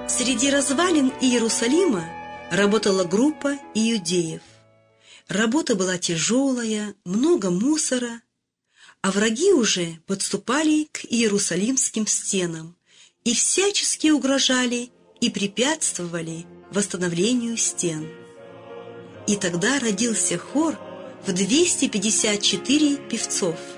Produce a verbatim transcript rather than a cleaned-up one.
Среди развалин Иерусалима работала группа иудеев. Работа была тяжелая, много мусора, а враги уже подступали к иерусалимским стенам и всячески угрожали и препятствовали восстановлению стен. И тогда родился хор в двести пятьдесят четыре певцов.